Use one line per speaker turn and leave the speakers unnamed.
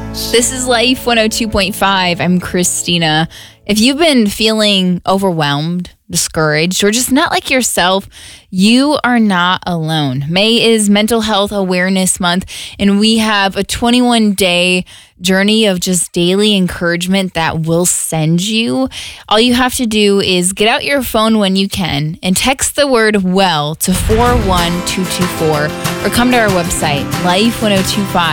This is Life 102.5. I'm Christina. If you've been feeling overwhelmed, discouraged, or just not like yourself, you are not alone. May is Mental Health Awareness Month, and we have a 21-day journey of just daily encouragement that we'll send you. All you have to do is get out your phone when you can and text the word WELL to 41224 or come to our website, Life 1025.